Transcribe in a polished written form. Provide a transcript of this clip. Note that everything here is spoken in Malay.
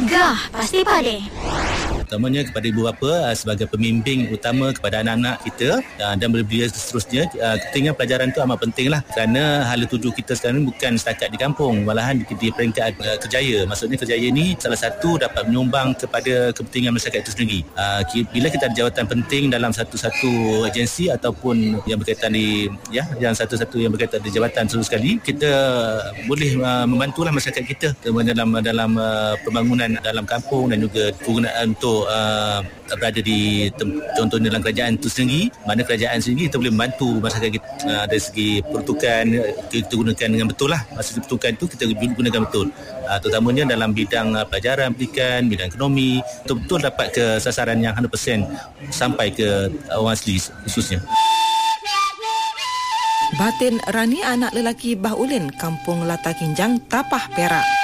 Gah, pasti pade. Utamanya kepada ibu bapa sebagai pembimbing utama kepada anak-anak kita dan berbila seterusnya. Ketinggian pelajaran itu amat penting lah, kerana hala tuju kita sekarang bukan setakat di kampung, malahan di peringkat kerjaya. Maksudnya kerjaya ni salah satu dapat menyumbang kepada kepentingan masyarakat itu sendiri. Bila kita ada jawatan penting dalam satu-satu agensi ataupun yang berkaitan yang satu-satu yang berkaitan di jabatan seluruh sekali, kita boleh membantulah masyarakat kita dalam pembangunan dalam kampung dan juga penggunaan untuk berada di contohnya dalam kerajaan itu sendiri. Mana kerajaan sendiri kita boleh membantu masyarakat kita dari segi peruntukan, kita gunakan dengan betul lah. Maksud peruntukan itu kita gunakan betul, terutamanya dalam bidang pelajaran, pendidikan, bidang ekonomi, betul-betul dapat ke sasaran yang 100% sampai ke orang asli khususnya. Batin Rani anak lelaki Bah Ulin, Kampung Lata Kinjang, Tapah, Perak.